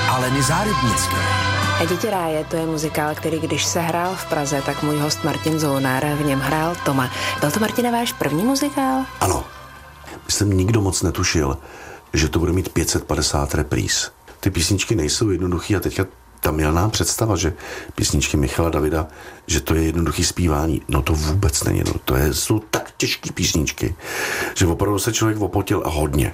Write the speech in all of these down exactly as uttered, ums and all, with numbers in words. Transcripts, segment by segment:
Aleny Zárybnické. Děti ráje, to je muzikál, který když se hrál v Praze, tak můj host Martin Zounár v něm hrál Toma. Byl to, Martine, váš první muzikál? Ano. Jsem nikdo moc netušil, že to bude mít pět set padesát repríz. Ty písničky nejsou jednoduchý a teďka ta milná představa, že písničky Michala Davida, že to je jednoduchý zpívání. No to vůbec není. No, to je, jsou tak těžké písničky, že opravdu se člověk opotil a hodně.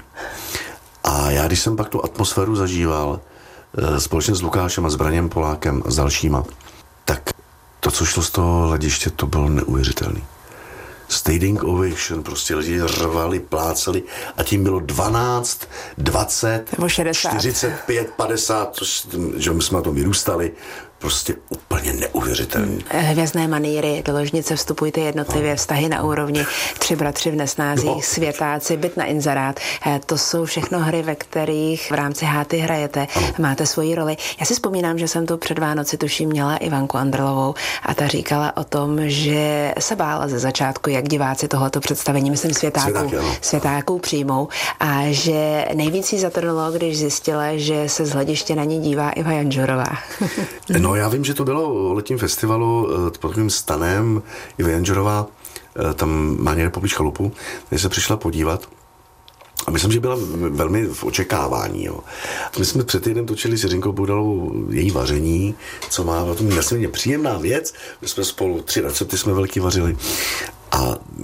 A já, když jsem pak tu atmosféru zažíval společně s Lukášem a s Braněm Polákem a s dalšíma, tak to, co šlo z toho hlediště, to bylo neuvěřitelné. Standing ovation, prostě lidi rvali, plácali a tím bylo dvanáct, dvacet, čtyřicet pět, padesát, že my jsme na tom vyrůstali, prostě úplně neuvěřitelný. Hvězdné manýry, do ložnice vstupujte jednotlivě, no. Vztahy na úrovni, Tři bratři v nesnázích, no. Světáci, Byt na inzerát. To jsou všechno hry, ve kterých v rámci háty hrajete, ano. Máte svoji roli. Já si vzpomínám, že jsem tu před Vánoci tuším měla Ivanku Andrlovou a ta říkala o tom, že se bála ze začátku, jak diváci tohoto představení, myslím světáků, Světáky, světáků přijmou a že nejvíc jí zatrnulo, když zjistila, že se z hlediště na ní dívá Iva Janžurová. No, já vím, že to bylo o letním festivalu pod takovým stanem Iva Janžurová, tam má někde poblíž chalupu, kde se přišla podívat. A myslím, že byla velmi v očekávání. Jo. My jsme před týdnem točili s Jiřinkou Boudalovou její vaření, co má o tom nesmírně příjemná věc. My jsme spolu tři recepty jsme velký vařili. A,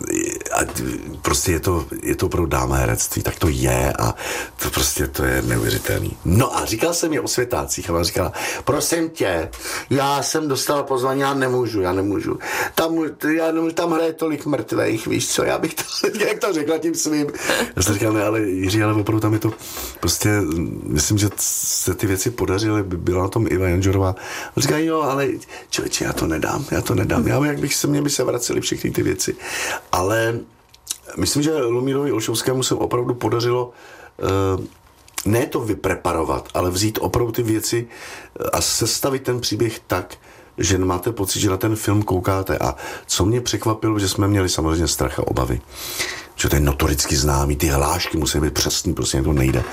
a prostě je to, je to opravdu dáma herectví, tak to je a to prostě to je neuvěřitelný. No a říkal jsem je o Světácích a ona říkala, prosím tě, já jsem dostala pozvání, já nemůžu, já nemůžu. Tam, já nemůžu, tam hraje tolik mrtvejch, víš co, já bych to, jak to řekla tím svým. Já jsem říkal, ne, ale Jiří, ale opravdu tam je to, prostě myslím, že se ty věci podařily, byla na tom Iva Janžurová. On říká, jo, ale člověče, já to nedám, já to nedám, já jak bych se, mě by se vracely všechny ty věci. Ale myslím, že Lumírovi Olšovskému se opravdu podařilo uh, ne to vypreparovat, ale vzít opravdu ty věci a sestavit ten příběh tak, že máte pocit, že na ten film koukáte. A co mě překvapilo, že jsme měli samozřejmě strach a obavy. Že to je notoricky známý, ty hlášky musí být přesný, prostě to nejde.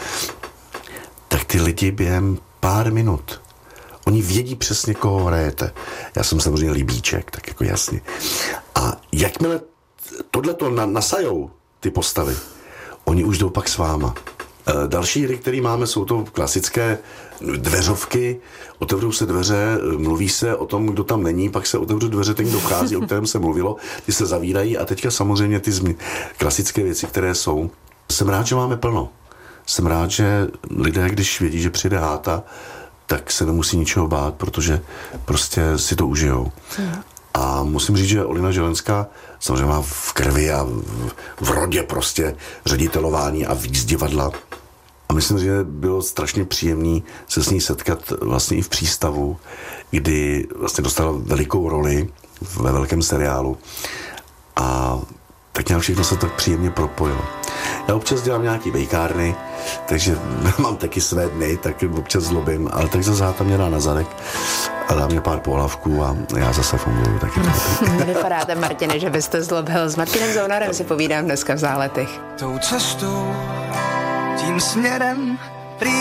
Tak ty lidi během pár minut, oni vědí přesně, koho hrajete. Já jsem samozřejmě libíček, tak jako jasně. A jakmile tohleto na, nasajou ty postavy, oni už jdou pak s váma. E, další hry, které máme, jsou to klasické dveřovky, otevřou se dveře, mluví se o tom, kdo tam není, pak se otevřou dveře, ten, kdo vchází, o kterém se mluvilo, ty se zavírají a teďka samozřejmě ty zmi- klasické věci, které jsou. Jsem rád, že máme plno. Jsem rád, že lidé, když vědí, že přijde háta, tak se nemusí ničeho bát, protože prostě si to užijou. Hmm. A musím říct, že Olina Želenská samozřejmě má v krvi a v, v rodě prostě ředitelování a víc divadla. A myslím, že bylo strašně příjemný se s ní setkat vlastně i v přístavu, kdy vlastně dostala velikou roli ve velkém seriálu. A tak nějak všechno se tak příjemně propojilo. Já občas dělám nějaký bejkárny, takže mám taky své dny, tak občas zlobím, ale tak zase tam mě dá na zadek a dá mě pár pohlavků a já zase funguju taky. Nevypadáte, Martine, že byste zlobil. S Martinem Zounarem si povídám dneska v Záletech. Tou cestou, tím směrem,